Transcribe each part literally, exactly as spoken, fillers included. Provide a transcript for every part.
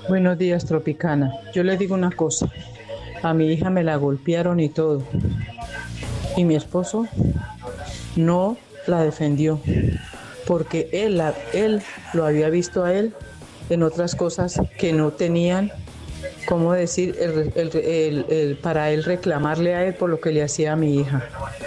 Buenos días, Tropicana. Yo le digo una cosa. A mi hija me la golpearon y todo. Y mi esposo no la defendió. Porque él, la, él lo había visto a él en otras cosas que no tenían, cómo decir, el, el, el, el, para él reclamarle a él por lo que le hacía a mi hija.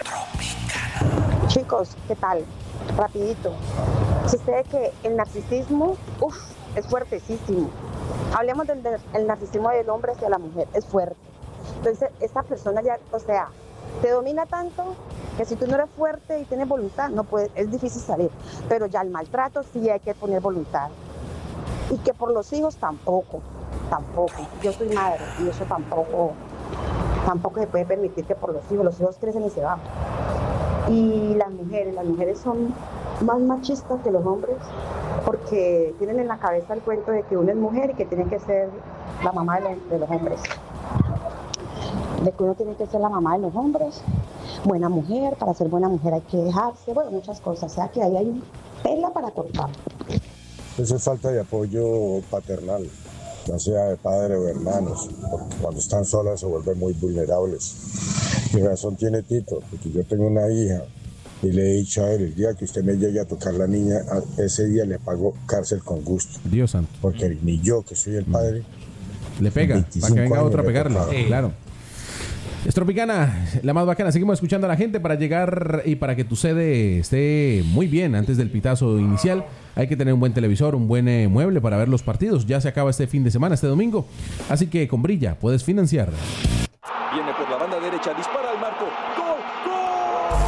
Chicos, ¿qué tal? Rapidito. Sucede que el narcisismo, uff, es fuertesísimo. Hablemos del, del narcisismo del hombre hacia la mujer, es fuerte. Entonces, esta persona ya, o sea, te domina tanto que si tú no eres fuerte y tienes voluntad, no puedes, es difícil salir. Pero ya el maltrato sí hay que poner voluntad. Y que por los hijos tampoco, tampoco. Yo soy madre y eso tampoco, tampoco se puede permitir que por los hijos, los hijos crecen y se van. Y las mujeres, las mujeres son más machistas que los hombres porque tienen en la cabeza el cuento de que uno es mujer y que tiene que ser la mamá de los, de los hombres. De que uno tiene que ser la mamá de los hombres, buena mujer, para ser buena mujer hay que dejarse, bueno, muchas cosas, o sea que ahí hay tela para cortar. Eso es falta de apoyo paternal, ya sea de padre o de hermanos, porque cuando están solas se vuelven muy vulnerables. Y razón tiene Tito, porque yo tengo una hija y le he dicho a él, el día que usted me llegue a tocar la niña, ese día le pago cárcel con gusto. Dios santo. Porque ni yo, que soy el padre, le pega, para que venga otro a pegarle. Sí. Claro. Es Tropicana, la más bacana. Seguimos escuchando a la gente para llegar y para que tu sede esté muy bien antes del pitazo inicial. Hay que tener un buen televisor, un buen eh, mueble para ver los partidos. Ya se acaba este fin de semana, este domingo. Así que con Brilla puedes financiar. Viene por la banda derecha, dispara al marco. ¡Gol! ¡Gol!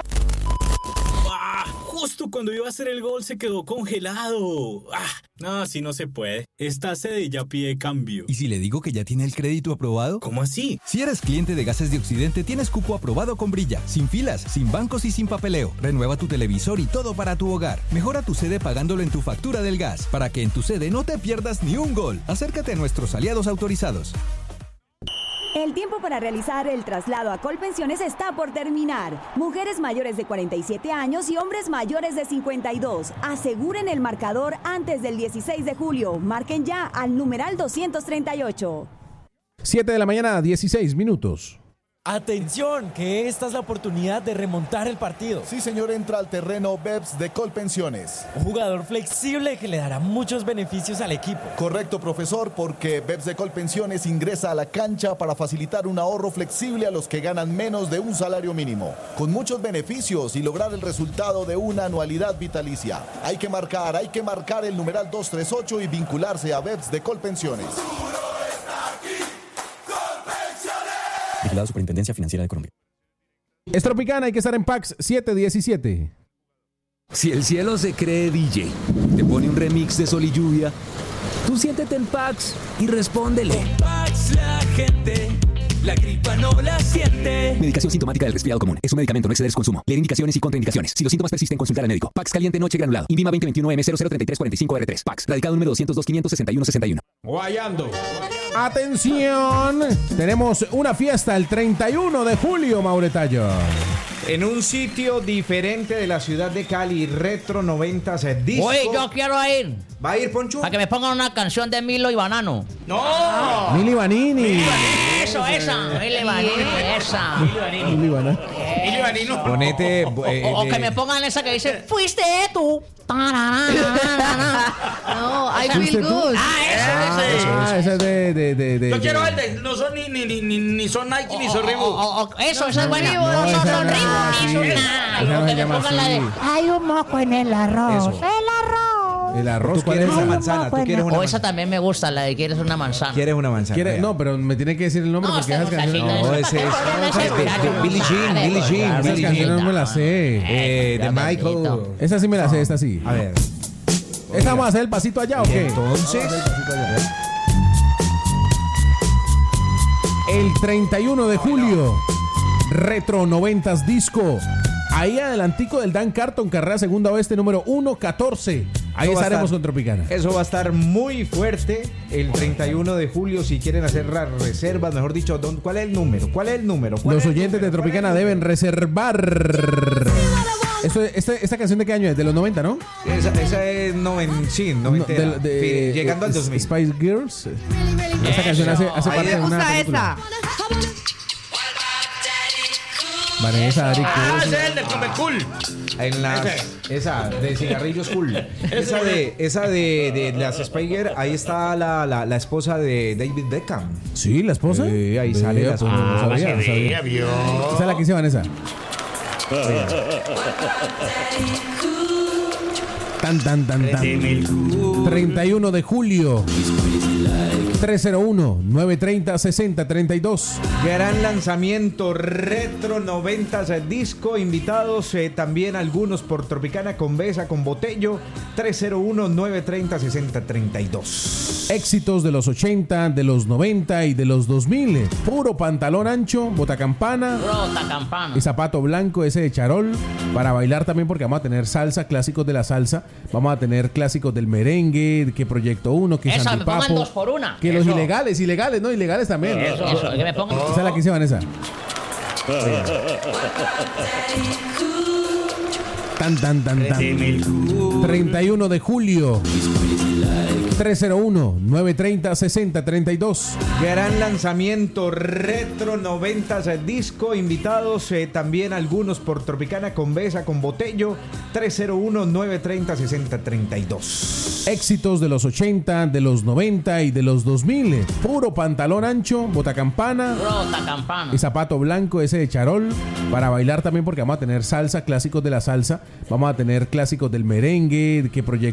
¡Ah! Justo cuando iba a hacer el gol se quedó congelado. ¡Ah! No, así no se puede. Esta sede ya pide cambio. ¿Y si le digo que ya tiene el crédito aprobado? ¿Cómo así? Si eres cliente de Gases de Occidente, tienes cupo aprobado con Brilla. Sin filas, sin bancos y sin papeleo. Renueva tu televisor y todo para tu hogar. Mejora tu sede pagándolo en tu factura del gas. Para que en tu sede no te pierdas ni un gol. Acércate a nuestros aliados autorizados. El tiempo para realizar el traslado a Colpensiones está por terminar. Mujeres mayores de cuarenta y siete años y hombres mayores de cincuenta y dos. Aseguren el marcador antes del dieciséis de julio. Marquen ya al numeral doscientos treinta y ocho. siete de la mañana, dieciséis minutos. Atención, que esta es la oportunidad de remontar el partido. Sí, señor, entra al terreno Beps de Colpensiones. Un jugador flexible que le dará muchos beneficios al equipo. Correcto, profesor, porque Beps de Colpensiones ingresa a la cancha para facilitar un ahorro flexible a los que ganan menos de un salario mínimo, con muchos beneficios y lograr el resultado de una anualidad vitalicia. Hay que marcar, hay que marcar el numeral doscientos treinta y ocho y vincularse a Beps de Colpensiones. Vigilado Superintendencia Financiera de Colombia. Es Tropicana, hay que estar en Pax siete diecisiete. Si el cielo se cree D J, te pone un remix de Sol y Lluvia, tú siéntete en Pax y respóndele. En Pax la gente, la gripa no la siente. Medicación sintomática del resfriado común. Es un medicamento, no exceder su consumo. Leer indicaciones y contraindicaciones. Si los síntomas persisten, consultar al médico. Pax caliente noche granulado. Invima veinte veintiuno M cero cero treinta y tres cuarenta y cinco R tres. Pax. Radicado número doscientos dos quinientos sesenta y uno sesenta y uno. Guayando. Atención. Tenemos una fiesta el treinta y uno de julio, Mauretallo. En un sitio diferente de la ciudad de Cali, Retro noventas Disco. Oye, yo quiero ir. ¿Va a ir, Poncho? Para que me pongan una canción de Milo y Banano. ¡No! Mili Vanini. Eso, esa. Mili Vanini, esa. Mili Vanini. Mili Vanini. Ponete. Eh, o, o que me pongan esa que dice, fuiste tú. No, I feel good. Ah, eso, Ah, eso. ah, esa es de, de, de, de. Yo quiero el de. No son ni, ni, ni, ni, ni son Nike ni son Reebok. O, o, eso, esa es buena. Reebok. No, No, son esa son no, Reebok sí. ni son Esa nada. no O se que me llama pongan la de, así. hay un moco en el arroz. Eso. El arroz. El arroz. Tú quieres ¿cuál una es? manzana. Tú quieres una O esa también me gusta, la de quieres una manzana. ¿Quieres una manzana? ¿Quiere? Ya. No, pero me tiene que decir el nombre No, porque esta esas canciones. musicalita, No, eso ese es- para que no, fueron ese es esas de- de Billie Jean, sabe, Billie pues, Jean, ya, Esas Billie canciones no me las sé. Eh, Ya de me Michael. invito. Esa sí me la sé, esta sí. A ver. ¿Esta vamos a hacer el pasito allá o qué? Entonces. El treinta y uno de julio, Retro noventas Disco. Ahí adelantico del Dan Carton, carrera segunda oeste número ciento catorce. Ahí Eso va a estaremos estar- con Tropicana. Eso va a estar muy fuerte el treinta y uno de julio. Si quieren hacer las reservas, mejor dicho, ¿dónde- ¿cuál es el número? ¿Cuál es el número? ¿Cuál Los es el oyentes de número? ¿Cuál es el Tropicana número? deben reservar. Esto, esta, ¿Esta canción de qué año es? De los noventa, ¿no? Esa, esa es noven, sí, noventa. No, de, de, sí, llegando al dos mil. Spice Girls. Esta canción hace, hace parte de una película. Vanessa, Ari, Ah, ese es el de Come Cool. En la, esa de cigarrillos cool. Esa de esa de, de las Spiger, ahí está la, la, la esposa de David Beckham. Sí, la esposa. Sí, ahí sale Vea, la pues, esposa. no Ah, sabía, que no sabía. vea, vio. Esa es la que dice Vanessa. Tan, tan, tan, tan. treinta y uno de julio. tres cero uno, nueve tres cero, seis cero tres dos. Gran lanzamiento retro noventas disco. Invitados eh, también algunos por Tropicana con Besa, con Botello. tres cero uno, nueve tres cero, seis cero tres dos. Éxitos de los ochenta, de los noventa y de los dos mil. Puro pantalón ancho, botacampana Rota campana. y zapato blanco ese de charol. Para bailar también, porque vamos a tener salsa, clásicos de la salsa. Vamos a tener clásicos del merengue, que Proyecto uno, que Esa, me Santipapo. pongan dos por una. Que los Eso. ilegales, ilegales, ¿no? Ilegales también. Eso, eso, que me pongan. Esa es la que dice Vanessa. Tan, tan, tan, tan. treinta y uno de julio. tres cero uno, nueve tres cero, seis cero tres dos. Gran lanzamiento retro noventas disco. Invitados eh, también algunos por Tropicana con Besa, con Botello. tres cero uno, nueve tres cero, seis cero tres dos. Éxitos de los ochenta, de los noventa y de los dos mil. Puro pantalón ancho, botacampana Rota campana. y zapato blanco ese de charol. Para bailar también, porque vamos a tener salsa, clásicos de la salsa. Vamos a tener clásicos del merengue, que Proyecto